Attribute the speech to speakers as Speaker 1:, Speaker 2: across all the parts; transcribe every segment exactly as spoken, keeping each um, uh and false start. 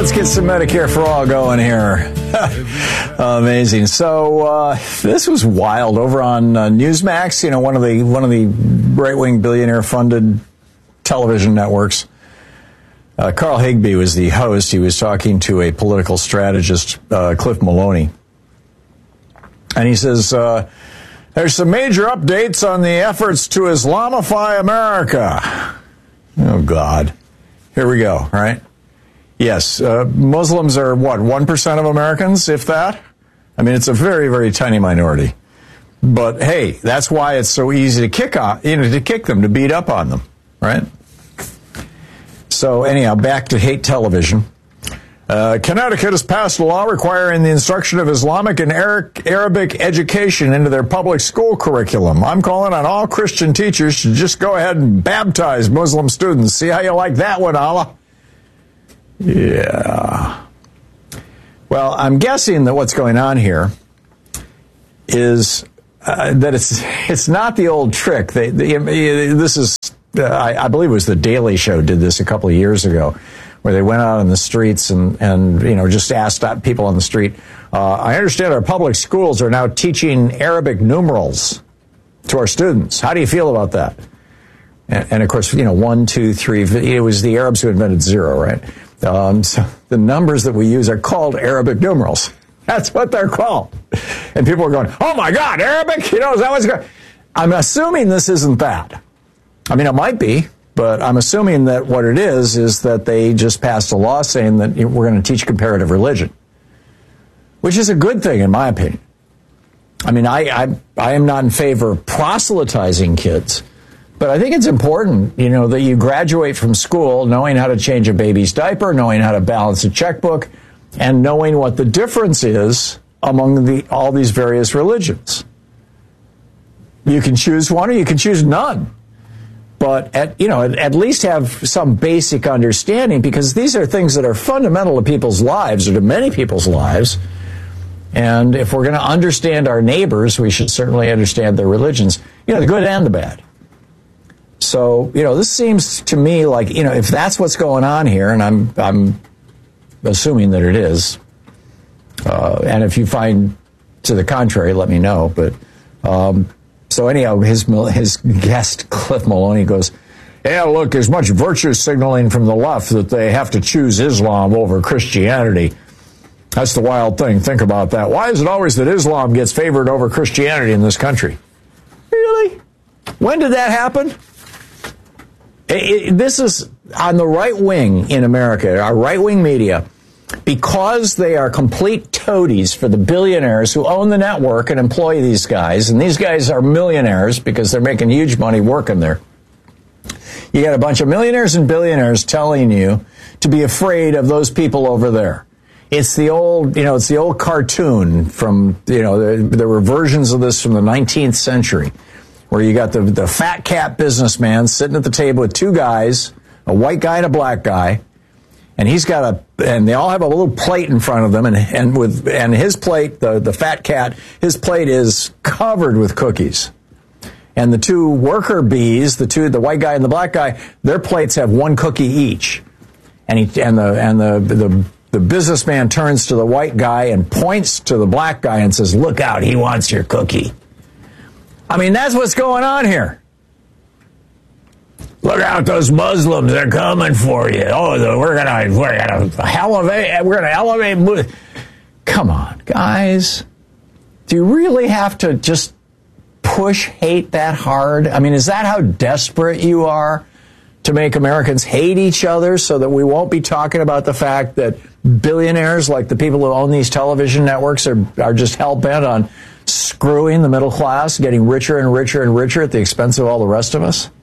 Speaker 1: let's get some Medicare for All going here. Amazing. So uh, this was wild over on uh, Newsmax. You know, one of the one of the right-wing billionaire-funded television networks. Uh, Carl Higbee was the host. He was talking to a political strategist, uh, Cliff Maloney, and he says, uh, "There's some major updates on the efforts to Islamify America." Oh God, here we go. Right. Yes, uh, Muslims are, what, one percent of Americans, if that? I mean, it's a very, very tiny minority. But, hey, that's why it's so easy to kick on, you know, to kick them, to beat up on them, right? So, anyhow, back to hate television. Uh, Connecticut has passed a law requiring the instruction of Islamic and Arabic education into their public school curriculum. I'm calling on all Christian teachers to just go ahead and baptize Muslim students. See how you like that one, Allah? Yeah. Well, I'm guessing that what's going on here is uh, that it's it's not the old trick. They, they, this is, uh, I, I believe it was the Daily Show did this a couple of years ago, where they went out on the streets and, and you know, just asked people on the street, uh, I understand our public schools are now teaching Arabic numerals to our students. How do you feel about that? And, and of course, you know, one, two, three, it was the Arabs who invented zero, right? Um, so the numbers that we use are called Arabic numerals. That's what they're called. And people are going, oh my God, Arabic? You know, is that what's going on? I'm assuming this isn't that. I mean, it might be, but I'm assuming that what it is, is that they just passed a law saying that we're going to teach comparative religion, which is a good thing, in my opinion. I mean, I, I, I am not in favor of proselytizing kids. But I think it's important, you know, that you graduate from school knowing how to change a baby's diaper, knowing how to balance a checkbook, and knowing what the difference is among the all these various religions. You can choose one or you can choose none. But, at, you know, at, at least have some basic understanding, because these are things that are fundamental to people's lives, or to many people's lives. And if we're going to understand our neighbors, we should certainly understand their religions, you know, the good and the bad. So, you know, this seems to me like, you know, if that's what's going on here, and I'm I'm assuming that it is, uh, and if you find to the contrary, let me know. But um, so anyhow, his his guest, Cliff Maloney, goes, yeah, look, there's much virtue signaling from the left that they have to choose Islam over Christianity. That's the wild thing. Think about that. Why is it always that Islam gets favored over Christianity in this country? Really? When did that happen? It, it, this is on the right wing in America, our right-wing media, because they are complete toadies for the billionaires who own the network and employ these guys, and these guys are millionaires because they're making huge money working there. You got a bunch of millionaires and billionaires telling you to be afraid of those people over there. It's the old, you know, it's the old cartoon from, you know, there, there were versions of this from the nineteenth century. Where you got the, the fat cat businessman sitting at the table with two guys, a white guy and a black guy, and he's got a, and they all have a little plate in front of them, and and with and his plate, the the fat cat, his plate is covered with cookies, and the two worker bees, the two, the white guy and the black guy, their plates have one cookie each, and he and the and the the the businessman turns to the white guy and points to the black guy and says, "Look out, he wants your cookie." I mean, that's what's going on here. Look out, those Muslims, they're coming for you. Oh, we're gonna, we're gonna elevate, we're gonna elevate. Come on, guys. Do you really have to just push hate that hard? I mean, is that how desperate you are to make Americans hate each other so that we won't be talking about the fact that billionaires, like the people who own these television networks, are, are just hell-bent on screwing the middle class, getting richer and richer and richer at the expense of all the rest of us?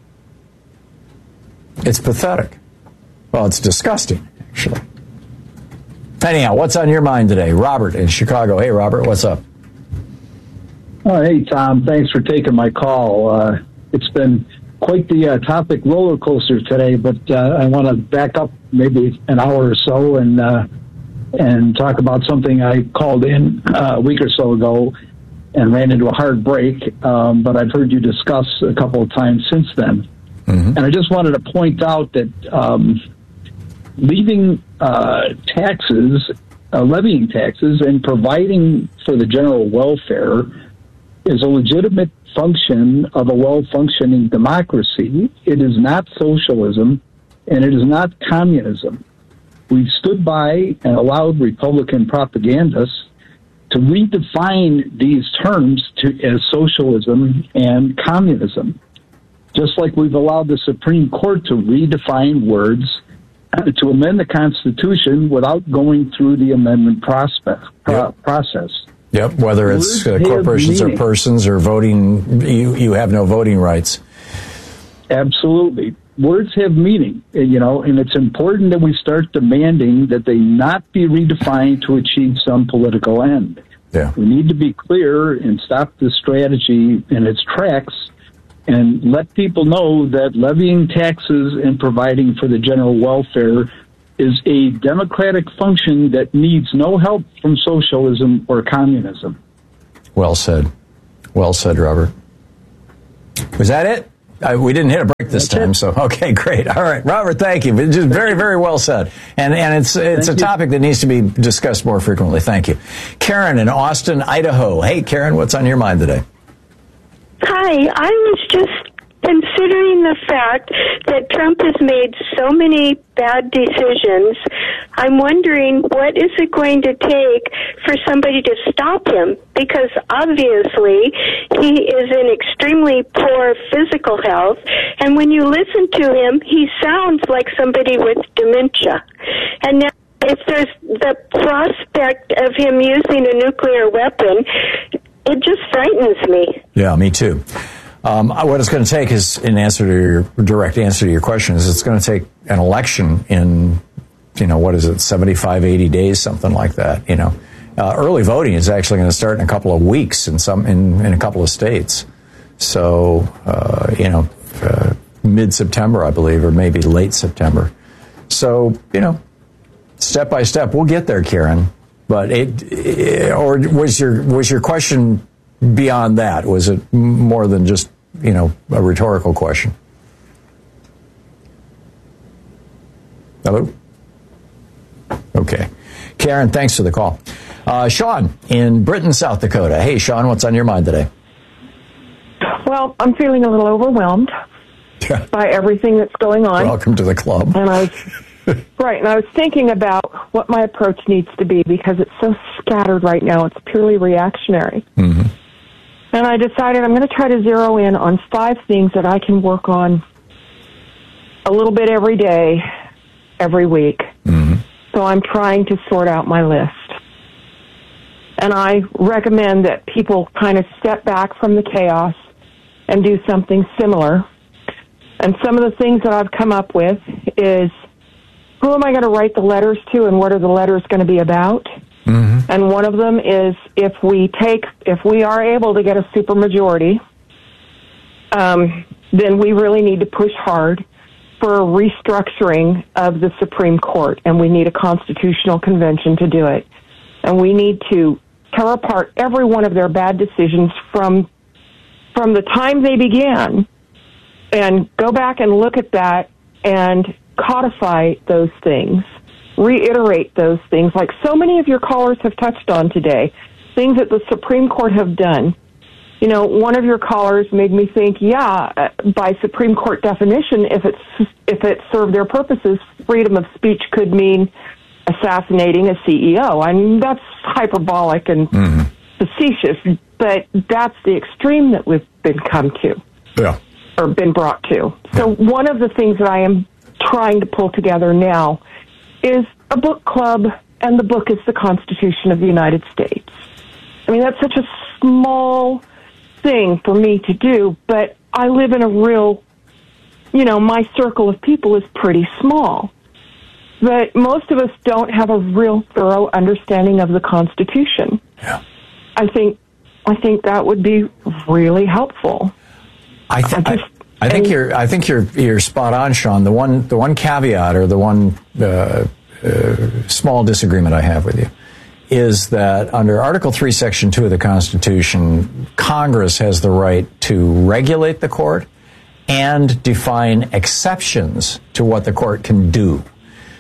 Speaker 1: It's pathetic. Well, it's disgusting, actually. Anyhow, what's on your mind today? Robert in Chicago. Hey, Robert, what's up?
Speaker 2: Oh, hey, Tom. Thanks for taking my call. Uh, it's been quite the uh, topic roller coaster today, but uh, I want to back up maybe an hour or so and uh, and talk about something I called in uh, a week or so ago and ran into a hard break, um, but I've heard you discuss a couple of times since then. Mm-hmm. And I just wanted to point out that um, leaving uh, taxes, uh, levying taxes, and providing for the general welfare is a legitimate function of a well-functioning democracy. It is not socialism, and it is not communism. We've stood by and allowed Republican propagandists to redefine these terms to, as socialism and communism, just like we've allowed the Supreme Court to redefine words uh, to amend the Constitution without going through the amendment prospect, pro-
Speaker 1: yep.
Speaker 2: process.
Speaker 1: Yep, whether it's uh, corporations or persons or voting, you, you have no voting rights.
Speaker 2: Absolutely. Words have meaning, you know, and it's important that we start demanding that they not be redefined to achieve some political end.
Speaker 1: Yeah.
Speaker 2: We need to be clear and stop the strategy in its tracks and let people know that levying taxes and providing for the general welfare is a democratic function that needs no help from socialism or communism.
Speaker 1: Well said. Well said, Robert. Was that it? Uh, we didn't hit a break this
Speaker 2: That's
Speaker 1: time,
Speaker 2: it.
Speaker 1: so okay, great. All right, Robert, thank you. Just very, very well said. And and it's it's
Speaker 2: Thank
Speaker 1: a
Speaker 2: you.
Speaker 1: topic that needs to be discussed more frequently. Thank you. Karen in Austin, Idaho. Hey, Karen, what's on your mind today?
Speaker 3: Hi, I was just considering the fact that Trump has made so many bad decisions. I'm wondering, what is it going to take for somebody to stop him? Because obviously he is in extremely poor physical health, and when you listen to him, he sounds like somebody with dementia. And now, if there's the prospect of him using a nuclear weapon, it just frightens me.
Speaker 1: Yeah, me too. Um, what it's going to take is, in answer to your direct answer to your question, is it's going to take an election in, you know, what is it, seventy-five, eighty days, something like that. You know, uh, early voting is actually going to start in a couple of weeks in some in, in a couple of states. So, uh, you know, uh, mid-September, I believe, or maybe late September. So, you know, step by step, we'll get there, Karen. But it, it or was your was your question beyond that? Was it more than just, you know, a rhetorical question? Hello? Okay. Karen, thanks for the call. Uh, Sean in Britain, South Dakota. Hey, Sean, what's on your mind today?
Speaker 4: Well, I'm feeling a little overwhelmed by everything that's going on.
Speaker 1: Welcome to the club.
Speaker 4: And I was, right, and I was thinking about what my approach needs to be because it's so scattered right now. It's purely reactionary.
Speaker 1: Mm-hmm.
Speaker 4: And I decided I'm going to try to zero in on five things that I can work on a little bit every day, every week.
Speaker 1: Mm-hmm.
Speaker 4: So I'm trying to sort out my list. And I recommend that people kind of step back from the chaos and do something similar. And some of the things that I've come up with is, who am I going to write the letters to and what are the letters going to be about? Mm-hmm. And one of them is, if we take, if we are able to get a supermajority, um, then we really need to push hard for a restructuring of the Supreme Court, and we need a constitutional convention to do it. And we need to tear apart every one of their bad decisions from from the time they began, and go back and look at that and codify those things. Reiterate those things, like so many of your callers have touched on today, things that the Supreme Court have done. You know, one of your callers made me think, yeah, by Supreme Court definition, if it's if it served their purposes, freedom of speech could mean assassinating a C E O. I mean, that's hyperbolic and mm-hmm. facetious, but that's the extreme that we've been come to,
Speaker 1: yeah,
Speaker 4: or been brought to. So one of the things that I am trying to pull together now is a book club, and the book is the Constitution of the United States. I mean, that's such a small thing for me to do, but I live in a real, you know, my circle of people is pretty small. But most of us don't have a real thorough understanding of the Constitution.
Speaker 1: Yeah.
Speaker 4: I think I think that would be really helpful.
Speaker 1: I, th-
Speaker 4: I, just,
Speaker 1: I, I think and, you're I think you're you're spot on, Sean. The one the one caveat or the one uh, uh, small disagreement I have with you is that under Article three, Section two of the Constitution, Congress has the right to regulate the court and define exceptions to what the court can do.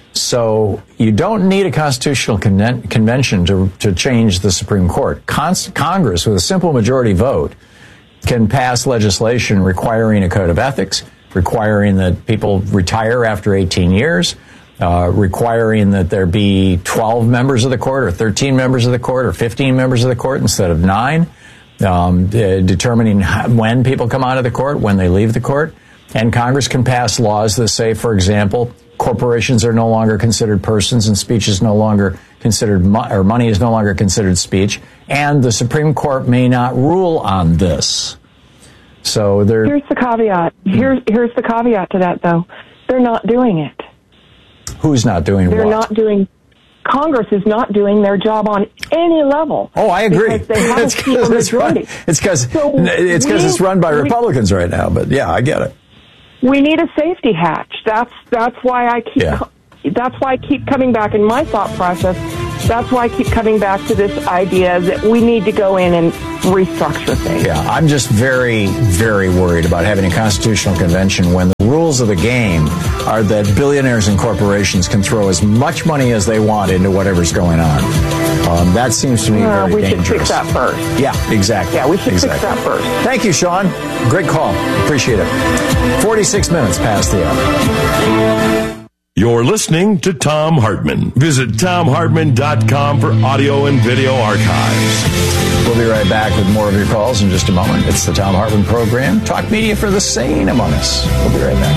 Speaker 1: So you don't need a constitutional con- convention to, to change the Supreme Court. Con- Congress, with a simple majority vote, can pass legislation requiring a code of ethics, requiring that people retire after eighteen years, uh, requiring that there be twelve members of the court or thirteen members of the court or fifteen members of the court instead of nine, um, de- determining how, when people come out of the court, when they leave the court. And Congress can pass laws that say, for example, corporations are no longer considered persons and speech is no longer considered, mo- or money is no longer considered speech. And the Supreme Court may not rule on this. So there.
Speaker 4: Here's the caveat. Here's here's the caveat to that, though. They're not doing it.
Speaker 1: Who's not doing
Speaker 4: They're
Speaker 1: what?
Speaker 4: not doing. Congress is not doing their job on any level.
Speaker 1: Oh, I agree.
Speaker 4: Because they have
Speaker 1: it's
Speaker 4: to keep a majority.
Speaker 1: It's because
Speaker 4: So
Speaker 1: it's because
Speaker 4: we-
Speaker 1: it's run by
Speaker 4: we-
Speaker 1: Republicans right now. But yeah, I get it.
Speaker 4: We need a safety hatch. That's that's why I keep.
Speaker 1: Yeah.
Speaker 4: That's why I keep coming back in my thought process. That's why I keep coming back to this idea that we need to go in and restructure things.
Speaker 1: Yeah, I'm just very, very worried about having a constitutional convention when the rules of the game are that billionaires and corporations can throw as much money as they want into whatever's going on. Um, that seems to me
Speaker 4: Uh,
Speaker 1: very
Speaker 4: we
Speaker 1: dangerous.
Speaker 4: should fix that first.
Speaker 1: Yeah, exactly.
Speaker 4: Yeah, we should
Speaker 1: exactly.
Speaker 4: fix that first.
Speaker 1: Thank you, Sean. Great call. Appreciate it. forty-six minutes past the hour.
Speaker 5: You're listening to Thom Hartmann. Visit Thom Hartmann dot com for audio and video archives.
Speaker 1: We'll be right back with more of your calls in just a moment. It's the Thom Hartmann Program. Talk media for the sane among us. We'll be right back.